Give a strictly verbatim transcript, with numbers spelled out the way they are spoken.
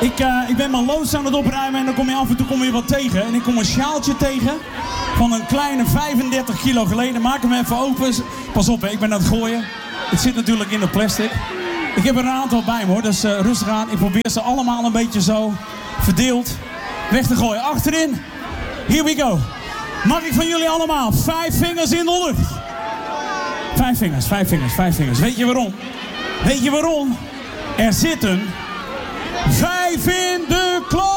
Ik, uh, ik ben mijn loods aan het opruimen en dan kom je af en toe kom je wat tegen. En ik kom een sjaaltje tegen van een kleine vijfendertig kilo geleden. Maak hem even open. Pas op, hè, ik ben aan het gooien. Het zit natuurlijk in het plastic. Ik heb er een aantal bij me hoor, dus uh, rustig aan. Ik probeer ze allemaal een beetje zo verdeeld weg te gooien. Achterin. Here we go. Mag ik van jullie allemaal vijf vingers in de lucht? Vijf vingers, vijf vingers, vijf vingers. Weet je waarom? Weet je waarom? Er zitten vijf in de klok.